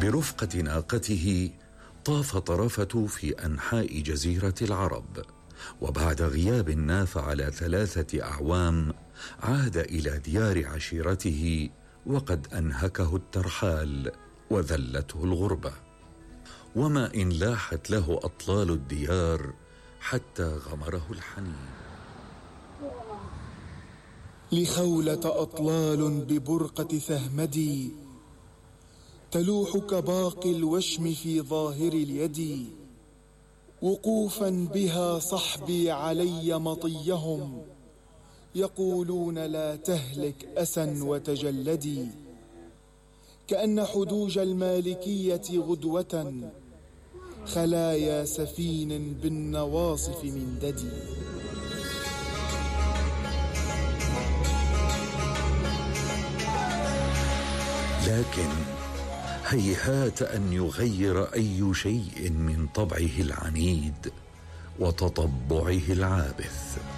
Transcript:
برفقة ناقته طاف طرفة في أنحاء جزيرة العرب، وبعد غياب ناف على 3 أعوام عاد إلى ديار عشيرته وقد أنهكه الترحال وذلته الغربة. وما إن لاحت له أطلال الديار حتى غمره الحنين. لخولة أطلال ببرقة ثهمدي تلوح كباقي الوشم في ظاهر اليد، وقوفا بها صحبي علي مطيهم يقولون لا تهلك أسا وتجلدي، كأن حدوج المالكية غدوة خلايا سفين بالنواصف من ددي. لكن هيهات أن يغير أي شيء من طبعه العنيد وتطبعه العابث.